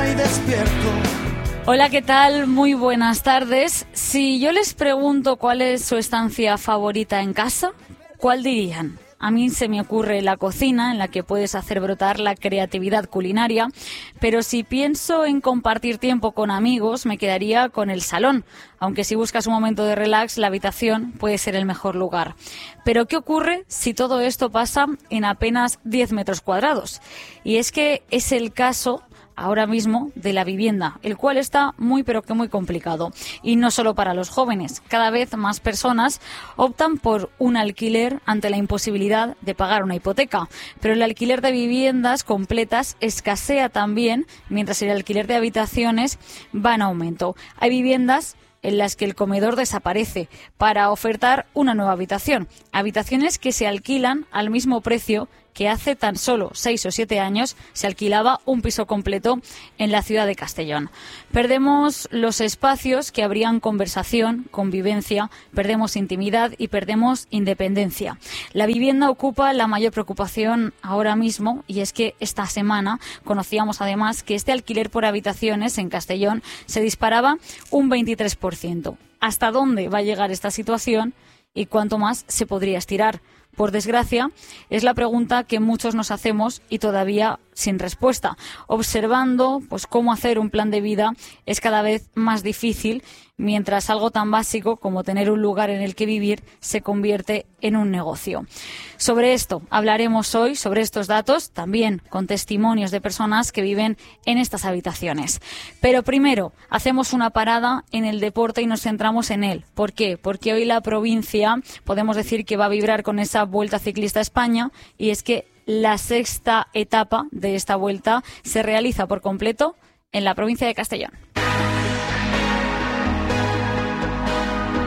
estoy despierto. Hola, ¿qué tal? Muy buenas tardes. Si yo les pregunto cuál es su estancia favorita en casa, ¿cuál dirían? A mí se me ocurre la cocina, en la que puedes hacer brotar la creatividad culinaria, pero si pienso en compartir tiempo con amigos, me quedaría con el salón, aunque si buscas un momento de relax, la habitación puede ser el mejor lugar. Pero ¿qué ocurre si todo esto pasa en apenas 10 metros cuadrados? Y es que es el caso ahora mismo de la vivienda, el cual está muy pero que muy complicado. Y no solo para los jóvenes, cada vez más personas optan por un alquiler ante la imposibilidad de pagar una hipoteca. Pero el alquiler de viviendas completas escasea también, mientras el alquiler de habitaciones va en aumento. Hay viviendas en las que el comedor desaparece para ofertar una nueva habitación. Habitaciones que se alquilan al mismo precio que hace tan solo 6 o 7 años se alquilaba un piso completo en la ciudad de Castellón. Perdemos los espacios que abrían conversación, convivencia, perdemos intimidad y perdemos independencia. La vivienda ocupa la mayor preocupación ahora mismo, y es que esta semana conocíamos además que este alquiler por habitaciones en Castellón se disparaba un 23%. ¿Hasta dónde va a llegar esta situación y cuánto más se podría estirar? Por desgracia, es la pregunta que muchos nos hacemos y todavía sin respuesta. Observando cómo hacer un plan de vida es cada vez más difícil, mientras algo tan básico como tener un lugar en el que vivir se convierte en un negocio. Sobre esto hablaremos hoy, sobre estos datos, también con testimonios de personas que viven en estas habitaciones. Pero primero, hacemos una parada en el deporte y nos centramos en él. ¿Por qué? Porque hoy la provincia podemos decir que va a vibrar con esa Vuelta Ciclista a España, y es que la sexta etapa de esta vuelta se realiza por completo en la provincia de Castellón.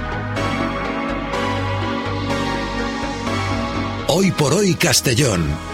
Hoy por hoy Castellón.